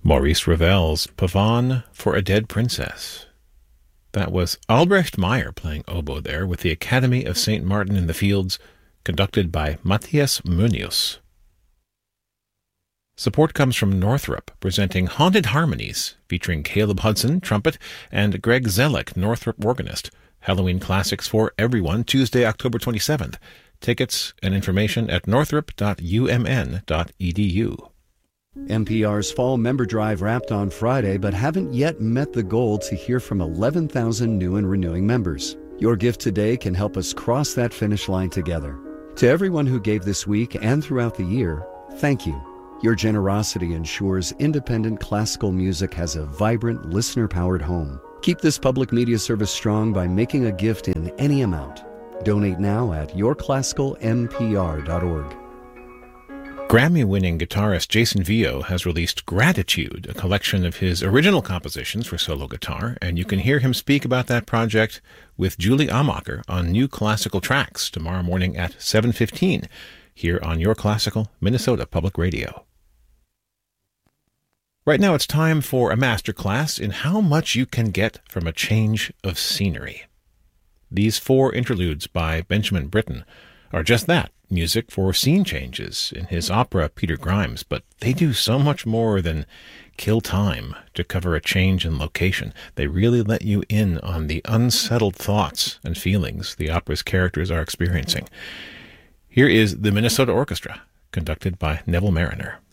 Maurice Ravel's Pavane for a Dead Princess. That was Albrecht Meyer playing oboe there with the Academy of St. Martin in the Fields, conducted by Matthias Munius. Support comes from Northrop, presenting Haunted Harmonies, featuring Caleb Hudson, trumpet, and Greg Zellick, Northrop organist. Halloween Classics for Everyone, Tuesday, October 27th. Tickets and information at northrop.umn.edu. NPR's Fall Member Drive wrapped on Friday, but haven't yet met the goal to hear from 11,000 new and renewing members. Your gift today can help us cross that finish line together. To everyone who gave this week and throughout the year, thank you. Your generosity ensures independent classical music has a vibrant, listener-powered home. Keep this public media service strong by making a gift in any amount. Donate now at yourclassicalmpr.org. Grammy-winning guitarist Jason Vio has released Gratitude, a collection of his original compositions for solo guitar, and you can hear him speak about that project with Julie Amacher on New Classical Tracks tomorrow morning at 7:15 here on Your Classical Minnesota Public Radio. Right now it's time for a masterclass in how much you can get from a change of scenery. These 4 interludes by Benjamin Britten are just that, music for scene changes in his opera Peter Grimes, but they do so much more than kill time to cover a change in location. They really let you in on the unsettled thoughts and feelings the opera's characters are experiencing. Here is the Minnesota Orchestra, conducted by Neville Mariner.